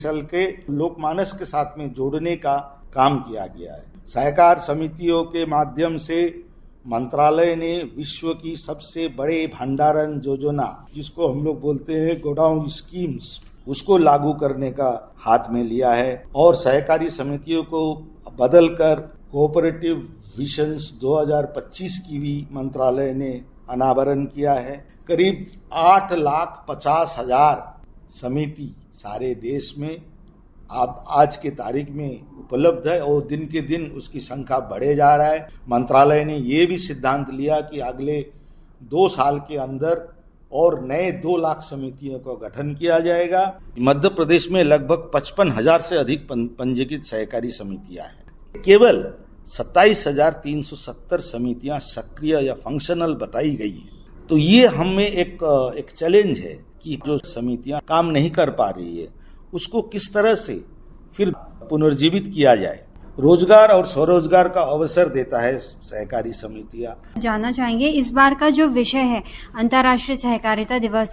चल के लोकमानस के साथ में जोड़ने का काम किया गया है। सहकार समितियों के माध्यम से मंत्रालय ने विश्व की सबसे बड़े भंडारण योजना, जिसको हम लोग बोलते हैं गोडाउन स्कीम्स, उसको लागू करने का हाथ में लिया है और सहकारी समितियों को बदलकर कोऑपरेटिव विजन्स 2025 की भी मंत्रालय ने अनावरण किया है। करीब 8,50,000 समिति सारे देश में अब आज के तारीख में उपलब्ध है और दिन के दिन उसकी संख्या बढ़े जा रहा है। मंत्रालय ने ये भी सिद्धांत लिया कि अगले 2 साल के अंदर और नए 2 लाख समितियों का गठन किया जाएगा। मध्य प्रदेश में लगभग 55,000 से अधिक पंजीकृत सहकारी समितियां हैं। केवल 27,370 समितियां सक्रिय या फंक्शनल बताई गई है। तो ये हमें एक चैलेंज है कि जो समितियां काम नहीं कर पा रही है उसको किस तरह से फिर पुनर्जीवित किया जाए। रोजगार और स्वरोजगार का अवसर देता है सहकारी समितियां। जानना चाहेंगे, इस बार का जो विषय है अंतर्राष्ट्रीय सहकारिता दिवस